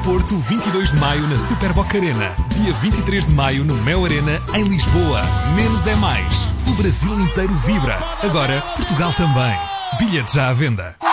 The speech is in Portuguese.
Porto, 22 de maio na Super Boca Arena. Dia 23 de maio no Mel Arena, em Lisboa. Menos é mais. O Brasil inteiro vibra. Agora, Portugal também. Bilhetes já à venda.